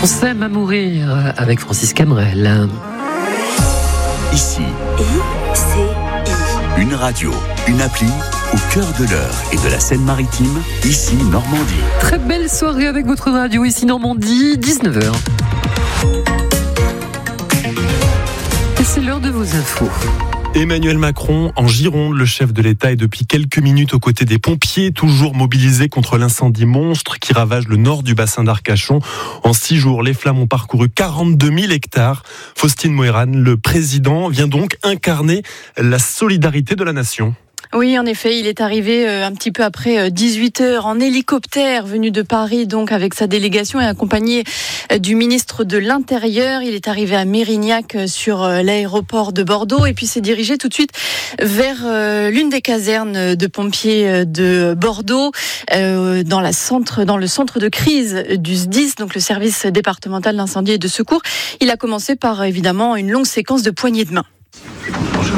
On s'aime à mourir avec Francis Cabrel. Ici, ICI. une radio, une appli au cœur de l'Eure et de la Seine-Maritime, ici Normandie. Très belle soirée avec votre radio, ici Normandie, 19h. Et c'est l'heure de vos infos. Emmanuel Macron en Gironde, le chef de l'État est depuis quelques minutes aux côtés des pompiers, toujours mobilisés contre l'incendie monstre qui ravage le nord du bassin d'Arcachon. En 6 jours, les flammes ont parcouru 42 000 hectares. Faustine Moëran, le président, vient donc incarner la solidarité de la nation. Oui, en effet, il est arrivé un petit peu après 18h en hélicoptère venu de Paris, donc avec sa délégation et accompagné du ministre de l'Intérieur. Il est arrivé à Mérignac sur l'aéroport de Bordeaux et puis s'est dirigé tout de suite vers l'une des casernes de pompiers de Bordeaux, dans le centre de crise du SDIS, donc le service départemental d'incendie et de secours. Il a commencé par évidemment une longue séquence de poignées de main. Bonjour.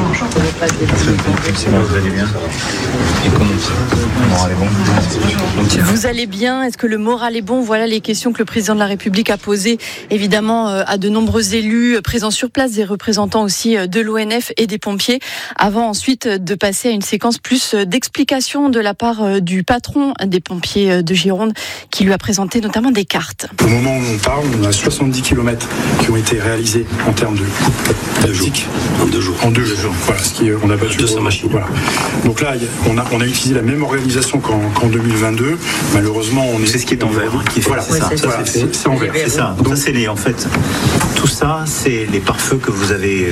Vous allez bien? Et comment le moral est bon? Vous allez bien? Est-ce que le moral est bon? Voilà les questions que le président de la République a posées évidemment à de nombreux élus présents sur place, des représentants aussi de l'ONF et des pompiers, avant ensuite de passer à une séquence plus d'explications de la part du patron des pompiers de Gironde qui lui a présenté notamment des cartes. Au moment où on parle, on a 70 km qui ont été réalisés en termes de coupe tactique. En 2 jours. En 2 jours. Voilà, ce qui on a battu 200 machines. Voilà. Donc là, on a utilisé la même organisation qu'en 2022. Malheureusement, c'est ce qui est en vert qui fait. Voilà, c'est ça. C'est en vert. C'est ça. Donc ça, c'est en fait, tout ça, c'est les pare-feux que vous avez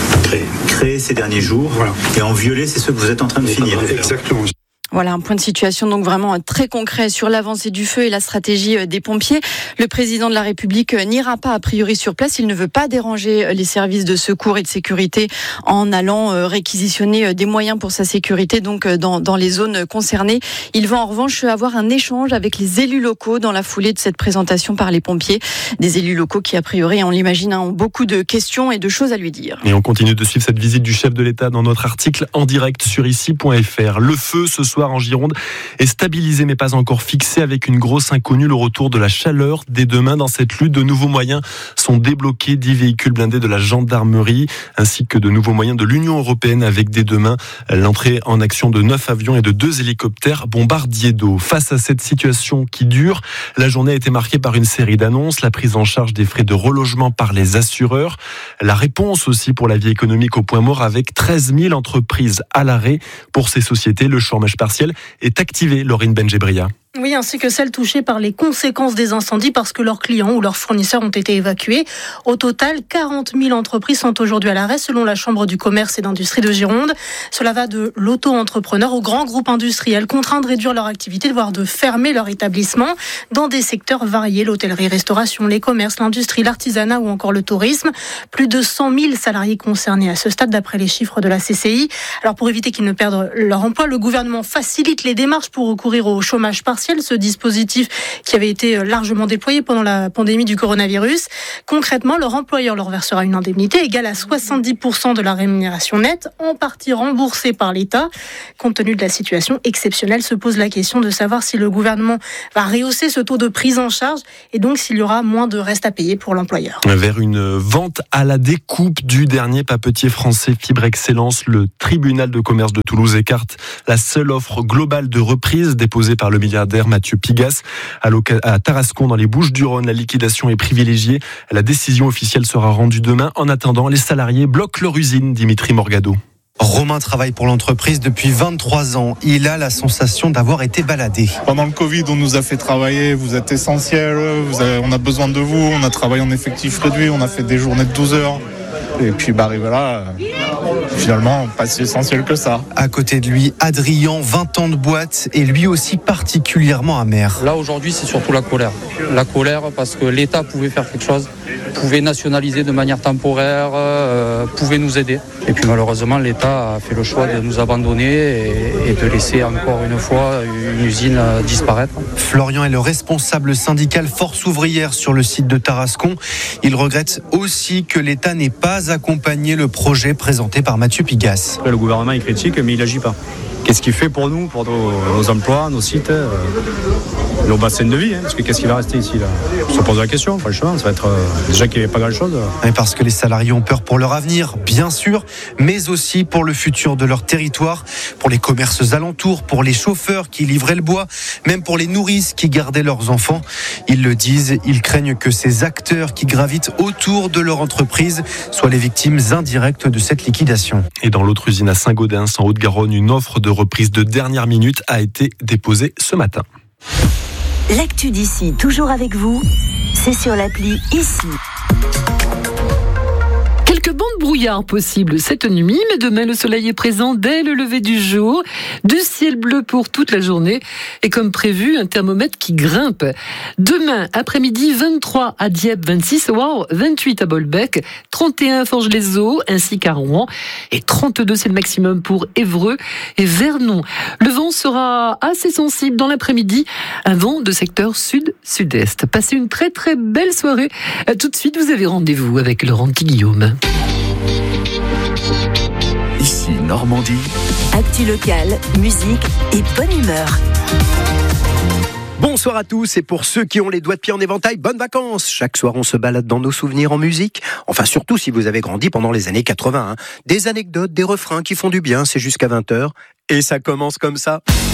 créés ces derniers jours. Voilà. Et en violet, c'est ceux que vous êtes en train de finir. Exactement. Voilà un point de situation donc vraiment très concret sur l'avancée du feu et la stratégie des pompiers. Le président de la République n'ira pas a priori sur place. Il ne veut pas déranger les services de secours et de sécurité en allant réquisitionner des moyens pour sa sécurité donc dans les zones concernées. Il va en revanche avoir un échange avec les élus locaux dans la foulée de cette présentation par les pompiers. Des élus locaux qui a priori, on l'imagine, ont beaucoup de questions et de choses à lui dire. Et on continue de suivre cette visite du chef de l'État dans notre article en direct sur ici.fr. Le feu ce soir en Gironde est stabilisé mais pas encore fixé, avec une grosse inconnue, le retour de la chaleur dès demain dans cette lutte. De nouveaux moyens sont débloqués, 10 véhicules blindés de la gendarmerie ainsi que de nouveaux moyens de l'Union européenne, avec dès demain l'entrée en action de 9 avions et de 2 hélicoptères bombardiers d'eau. Face à cette situation qui dure, la journée a été marquée par une série d'annonces, la prise en charge des frais de relogement par les assureurs, la réponse aussi pour la vie économique au point mort avec 13 000 entreprises à l'arrêt. Pour ces sociétés, le chômage partiel est activé. Laurine Benjebria. Oui, ainsi que celles touchées par les conséquences des incendies parce que leurs clients ou leurs fournisseurs ont été évacués. Au total, 40 000 entreprises sont aujourd'hui à l'arrêt selon la Chambre du commerce et d'industrie de Gironde. Cela va de l'auto-entrepreneur aux grands groupes industriels contraints de réduire leur activité, voire de fermer leur établissement dans des secteurs variés, l'hôtellerie, restauration, les commerces, l'industrie, l'artisanat ou encore le tourisme. Plus de 100 000 salariés concernés à ce stade d'après les chiffres de la CCI. Alors pour éviter qu'ils ne perdent leur emploi, le gouvernement facilite les démarches pour recourir au chômage partiel. Ce dispositif qui avait été largement déployé pendant la pandémie du coronavirus. Concrètement, leur employeur leur versera une indemnité égale à 70% de la rémunération nette, en partie remboursée par l'État. Compte tenu de la situation exceptionnelle, se pose la question de savoir si le gouvernement va rehausser ce taux de prise en charge et donc s'il y aura moins de reste à payer pour l'employeur. Vers une vente à la découpe du dernier papetier français Fibre Excellence, le tribunal de commerce de Toulouse écarte la seule offre globale de reprise déposée par le milliardaire Mathieu Pigasse à Tarascon dans les Bouches-du-Rhône. La liquidation est privilégiée. La décision officielle sera rendue demain. En attendant, les salariés bloquent leur usine. Dimitri Morgado. Romain travaille pour l'entreprise depuis 23 ans. Il a la sensation d'avoir été baladé. Pendant le Covid, on nous a fait travailler. Vous êtes essentiel. On a besoin de vous. On a travaillé en effectif réduit. On a fait des journées de 12 heures. Et puis arrivé là, finalement, pas si essentiel que ça. À côté de lui, Adrien, 20 ans de boîte, et lui aussi particulièrement amer. Là, aujourd'hui, c'est surtout la colère. La colère parce que l'État pouvait faire quelque chose, pouvait nationaliser de manière temporaire, pouvait nous aider. Et puis malheureusement, l'État a fait le choix de nous abandonner et de laisser encore une fois une usine disparaître. Florian est le responsable syndical Force ouvrière sur le site de Tarascon. Il regrette aussi que l'État n'ait pas accompagné le projet présenté par Mathieu Pigasse. Le gouvernement il critique mais il n'agit pas. qu'est-ce qu'il fait pour nous, pour nos emplois, nos sites, nos bassins de vie, parce que qu'est-ce qui va rester ici là ? On se pose la question, franchement, ça va être déjà qu'il n'y avait pas grand-chose. Et parce que les salariés ont peur pour leur avenir, bien sûr, mais aussi pour le futur de leur territoire, pour les commerces alentours, pour les chauffeurs qui livraient le bois, même pour les nourrices qui gardaient leurs enfants. Ils le disent, ils craignent que ces acteurs qui gravitent autour de leur entreprise soient les victimes indirectes de cette liquidation. Et dans l'autre usine à Saint-Gaudens, en Haute-Garonne, une offre de reprise de dernière minute a été déposée ce matin. L'actu d'ici, toujours avec vous, c'est sur l'appli Ici. Quelques bancs de brouillard possibles cette nuit, mais demain le soleil est présent dès le lever du jour. Du ciel bleu pour toute la journée et comme prévu, un thermomètre qui grimpe. Demain après-midi, 23 à Dieppe, 26, 28 à Bolbec, 31 à Forges-les-Eaux ainsi qu'à Rouen et 32 c'est le maximum pour Évreux et Vernon. Le vent sera assez sensible dans l'après-midi, un vent de secteur sud-sud-est. Passez une très très belle soirée. Tout de suite, vous avez rendez-vous avec Laurent Guillaume. Ici Normandie. Actu locale, musique et bonne humeur. Bonsoir à tous, et pour ceux qui ont les doigts de pied en éventail, bonnes vacances. Chaque soir, on se balade dans nos souvenirs en musique. Enfin, surtout si vous avez grandi pendant les années 80. Des anecdotes, des refrains qui font du bien, c'est jusqu'à 20h. Et ça commence comme ça.